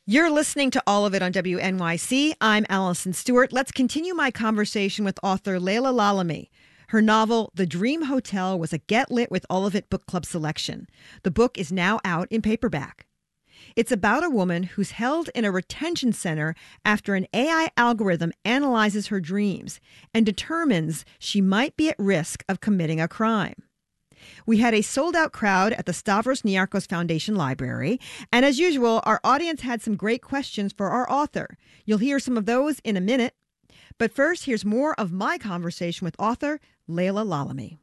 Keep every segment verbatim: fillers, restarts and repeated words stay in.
You're listening to All of It on W N Y C. I'm Allison Stewart. Let's continue my conversation with author Leila Lalami. Her novel, The Dream Hotel, was a Get Lit with All of It book club selection. The book is now out in paperback. It's about a woman who's held in a retention center after an A I algorithm analyzes her dreams and determines she might be at risk of committing a crime. We had a sold-out crowd at the Stavros Niarchos Foundation Library, and as usual, our audience had some great questions for our author. You'll hear some of those in a minute. But first, here's more of my conversation with author Leila Lalami.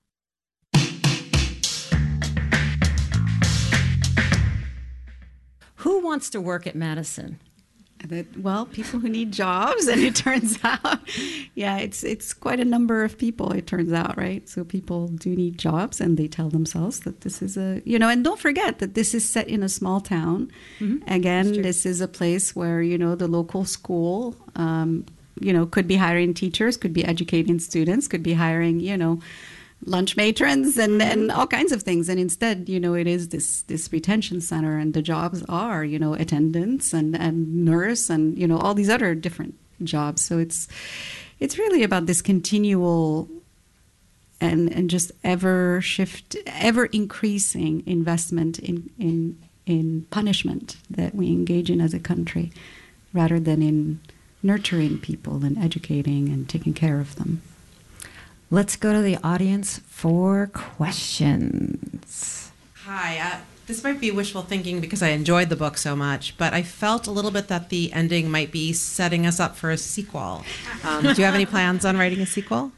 Who wants to work at Madison? That, well, people who need jobs, and it turns out, yeah, it's it's quite a number of people, it turns out, right? So people do need jobs, and they tell themselves that this is a, you know, and don't forget that this is set in a small town. Mm-hmm. Again, this is a place where, you know, the local school, um, you know, could be hiring teachers, could be educating students, could be hiring, you know, lunch matrons and, and all kinds of things. And instead, you know, it is this this retention center, and the jobs are, you know, attendants and, and nurse and, you know, all these other different jobs. So it's it's really about this continual and and just ever shift, ever increasing investment in, in, in punishment that we engage in as a country, rather than in nurturing people and educating and taking care of them. Let's go to the audience for questions. Hi, uh, this might be wishful thinking because I enjoyed the book so much, but I felt a little bit that the ending might be setting us up for a sequel. Um, do you have any plans on writing a sequel?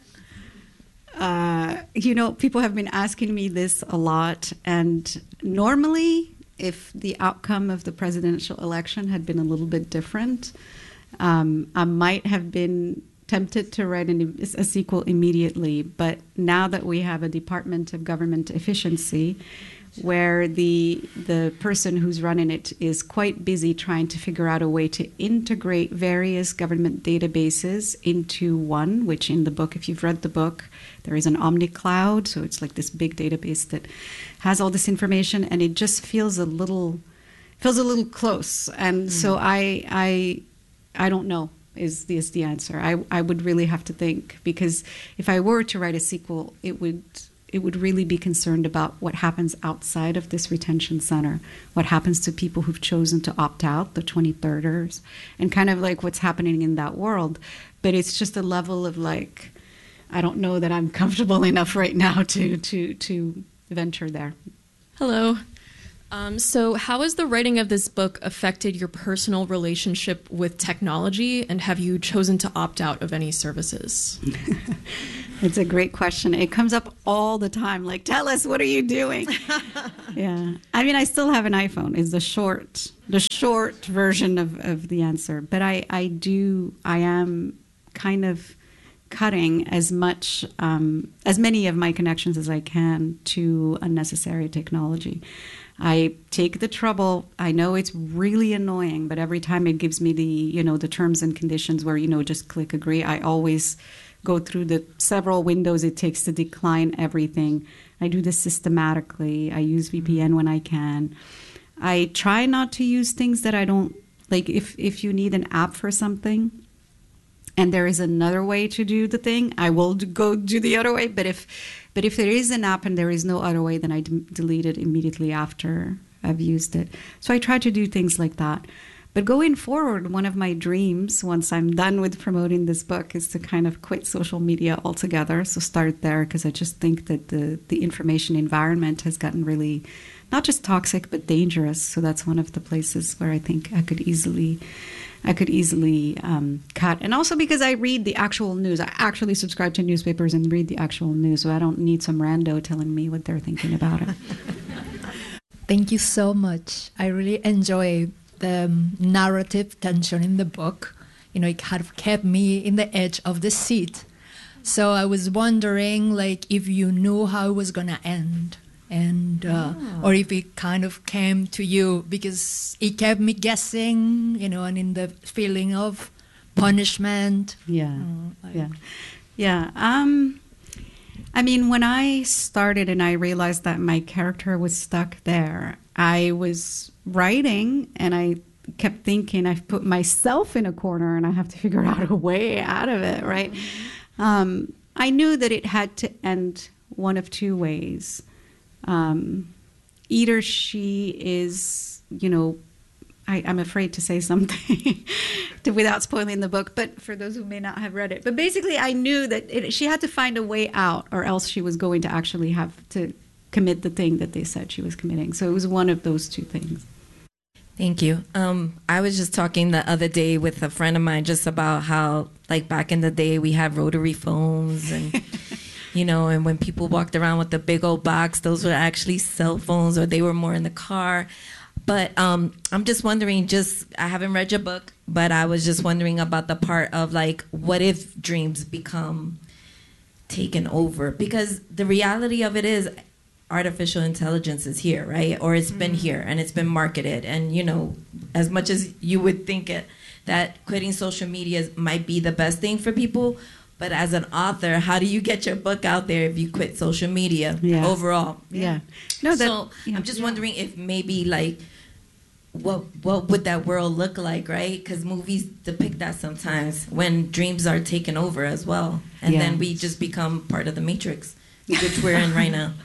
Uh, you know, people have been asking me this a lot, and normally, if the outcome of the presidential election had been a little bit different, um, I might have been tempted to write an, a sequel immediately. But now that we have a Department of Government Efficiency, where the the person who's running it is quite busy trying to figure out a way to integrate various government databases into one, which in the book, if you've read the book, there is an OmniCloud, so it's like this big database that has all this information, and it just feels a little feels a little close. And mm. so I I I don't know. Is the, is the answer. I, I would really have to think, because if I were to write a sequel, it would it would really be concerned about what happens outside of this retention center, what happens to people who've chosen to opt out, the twenty-thirders, and kind of like what's happening in that world. But it's just a level of like, I don't know that I'm comfortable enough right now to to to venture there. Hello. Um, so how has the writing of this book affected your personal relationship with technology, and have you chosen to opt out of any services? It's a great question. It comes up all the time, like, tell us, what are you doing? Yeah. I mean, I still have an iPhone is the short, the short version of, of the answer. But I, I do, I am kind of cutting as much, um, as many of my connections as I can to unnecessary technology. I take the trouble. I know it's really annoying, but every time it gives me the, you know, the terms and conditions where, you know, just click agree, I always go through the several windows it takes to decline everything. I do this systematically. I use V P N when I can. I try not to use things that I don't, like if, if you need an app for something and there is another way to do the thing, I will go do the other way. But if But if there is an app and there is no other way, then I d- delete it immediately after I've used it. So I try to do things like that. But going forward, one of my dreams, once I'm done with promoting this book, is to kind of quit social media altogether. So start there, because I just think that the, the information environment has gotten really not just toxic, but dangerous. So that's one of the places where I think I could easily... I could easily um, cut. And also because I read the actual news. I actually subscribe to newspapers and read the actual news, so I don't need some rando telling me what they're thinking about it. Thank you so much. I really enjoy the narrative tension in the book. You know, it kind of kept me in the edge of the seat. So I was wondering, like, if you knew how it was going to end. And uh, oh. or if it kind of came to you, because it kept me guessing, you know, and in the feeling of punishment. Yeah, uh, like. yeah, yeah. Um, I mean, when I started and I realized that my character was stuck there, I was writing and I kept thinking I've put myself in a corner and I have to figure out a way out of it, right? Um, I knew that it had to end one of two ways. Um, either she is, you know, I, I'm afraid to say something to, without spoiling the book, but for those who may not have read it. But basically, I knew that it, she had to find a way out, or else she was going to actually have to commit the thing that they said she was committing. So it was one of those two things. Thank you. Um, I was just talking the other day with a friend of mine just about how, like, back in the day, we had rotary phones and, you know, and when people walked around with the big old box, those were actually cell phones, or they were more in the car. But um, I'm just wondering, just, I haven't read your book, but I was just wondering about the part of, like, what if dreams become taken over? Because the reality of it is, artificial intelligence is here, right? Or it's been here and it's been marketed. And, you know, as much as you would think it, that quitting social media might be the best thing for people, but as an author, how do you get your book out there if you quit social media yeah. overall? Yeah. No, that, so yeah. I'm just yeah. wondering if maybe, like, what what would that world look like, right? Because movies depict that sometimes when dreams are taken over as well. And yeah. then we just become part of the matrix, which we're in right now.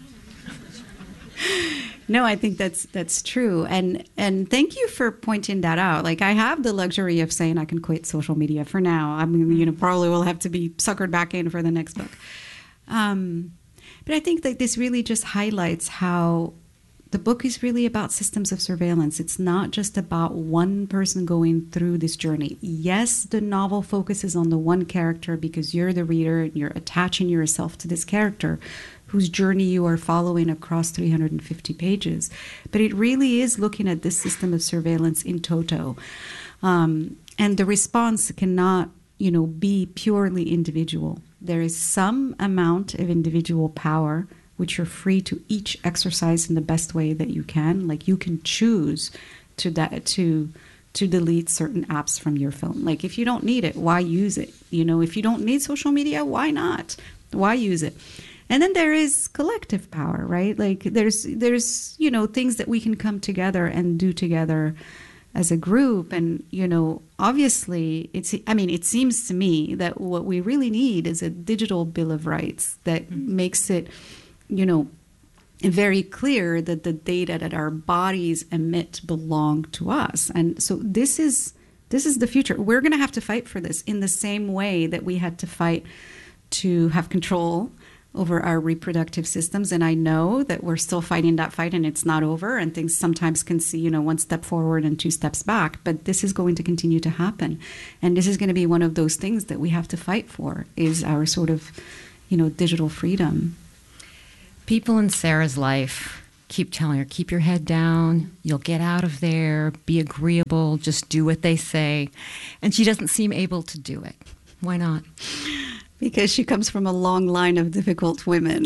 No, I think that's that's true, and and thank you for pointing that out. Like, I have the luxury of saying I can quit social media for now. I mean, you know, probably will have to be suckered back in for the next book. Um, but I think that this really just highlights how the book is really about systems of surveillance. It's not just about one person going through this journey. Yes, the novel focuses on the one character because you're the reader and you're attaching yourself to this character, whose journey you are following across three hundred fifty pages. But it really is looking at this system of surveillance in toto. Um, and the response cannot, you know, be purely individual. There is some amount of individual power which you're free to each exercise in the best way that you can. Like, you can choose to that to to delete certain apps from your phone. Like, if you don't need it, why use it? You know, if you don't need social media, why not? Why use it? And then there is collective power, right? Like, there's, there's, you know, things that we can come together and do together as a group. And, you know, obviously, it's, I mean, it seems to me that what we really need is a digital Bill of Rights that mm-hmm. makes it, you know, very clear that the data that our bodies emit belong to us. And so this is, this is the future. We're going to have to fight for this in the same way that we had to fight to have control over our reproductive systems. And I know that we're still fighting that fight, and it's not over, and things sometimes can see, you know, one step forward and two steps back, but this is going to continue to happen. And this is going to be one of those things that we have to fight for, is our sort of, you know, digital freedom. People in Sarah's life keep telling her, keep your head down, you'll get out of there, be agreeable, just do what they say. And she doesn't seem able to do it. Why not? Because she comes from a long line of difficult women.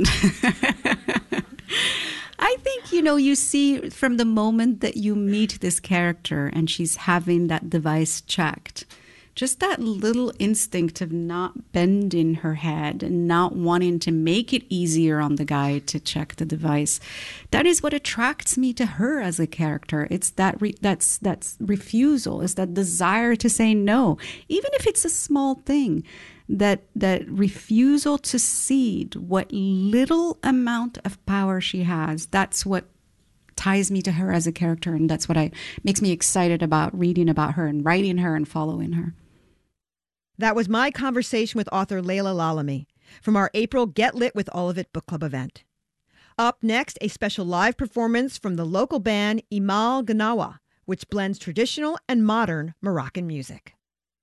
I think, you know, you see from the moment that you meet this character and she's having that device checked, just that little instinct of not bending her head and not wanting to make it easier on the guy to check the device, that is what attracts me to her as a character. It's that re- that's that's refusal, it's that desire to say no, even if it's a small thing. That that refusal to cede what little amount of power she has, that's what ties me to her as a character, and that's what I makes me excited about reading about her and writing her and following her. That was my conversation with author Laila Lalami from our April Get Lit with All of It book club event. Up next, a special live performance from the local band Imal Gnawa, which blends traditional and modern Moroccan music.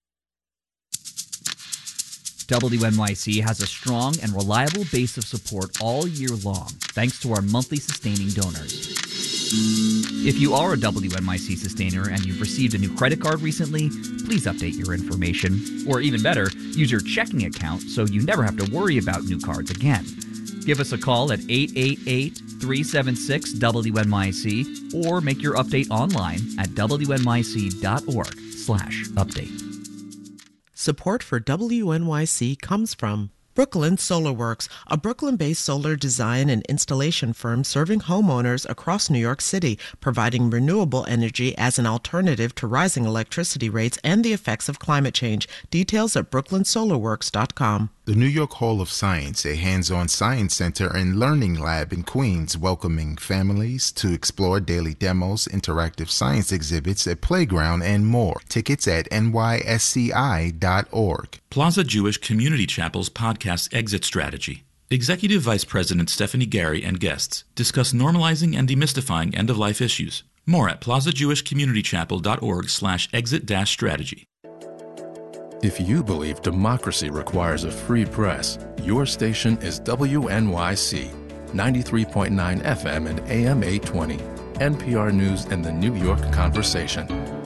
W N Y C has a strong and reliable base of support all year long, thanks to our monthly sustaining donors. If you are a W N Y C sustainer and you've received a new credit card recently, please update your information. Or even better, use your checking account so you never have to worry about new cards again. Give us a call at eight eight eight, three seven six, W N Y C or make your update online at W N Y C dot org slash update. Support for W N Y C comes from Brooklyn Solar Works, a Brooklyn-based solar design and installation firm serving homeowners across New York City, providing renewable energy as an alternative to rising electricity rates and the effects of climate change. Details at brooklyn solar works dot com. The New York Hall of Science, a hands-on science center and learning lab in Queens, welcoming families to explore daily demos, interactive science exhibits, a playground, and more. Tickets at N Y S C I dot org. Plaza Jewish Community Chapel's podcast Exit Strategy. Executive Vice President Stephanie Gary and guests discuss normalizing and demystifying end-of-life issues. More at plaza jewish community chapel dot org slash exit dash strategy. If you believe democracy requires a free press, your station is W N Y C, ninety-three point nine F M and A M eight twenty, N P R News and the New York Conversation.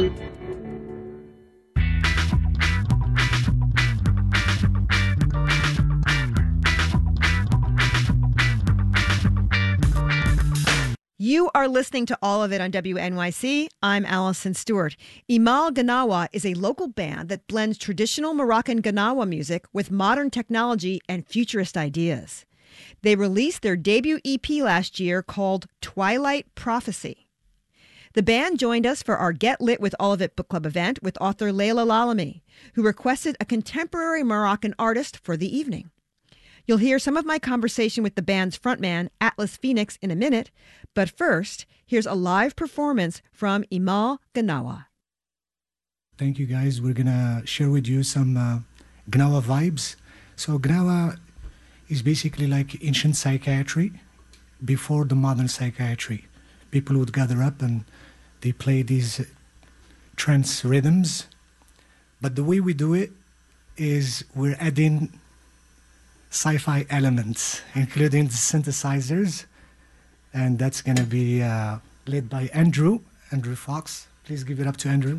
You are listening to All of It on W N Y C. I'm Allison Stewart. Imal Gnawa is a local band that blends traditional Moroccan Gnawa music with modern technology and futurist ideas. They released their debut E P last year called Twilight Prophecy. The band joined us for our Get Lit with All of It book club event with author Leila Lalami, who requested a contemporary Moroccan artist for the evening. You'll hear some of my conversation with the band's frontman, Atlas Phoenix, in a minute, but first, here's a live performance from Imal Gnawa. Thank you, guys. We're going to share with you some uh, Gnawa vibes. So Gnawa is basically like ancient psychiatry before the modern psychiatry. People would gather up and they play these trance rhythms. But the way we do it is we're adding sci-fi elements, including the synthesizers. And that's going to be uh, led by Andrew, Andrew Fox. Please give it up to Andrew.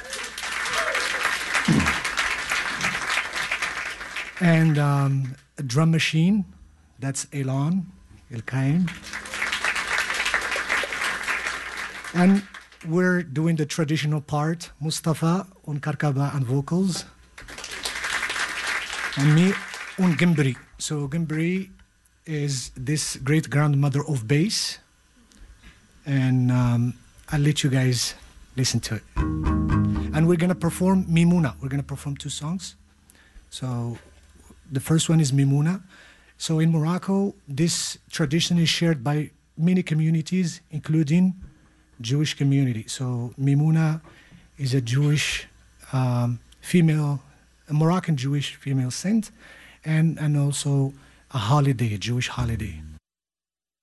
And um, a drum machine, that's Elon, El-Kaim. And we're doing the traditional part, Mustafa on karkaba and vocals. And me on gimbri. So gimbri is this great grandmother of bass, and um, I'll let you guys listen to it. And we're gonna perform Mimuna. We're gonna perform two songs. So the first one is Mimuna. So in Morocco, this tradition is shared by many communities, including Jewish community. So Mimuna is a Jewish um, female, a Moroccan Jewish female saint, and and also a holiday, a Jewish holiday.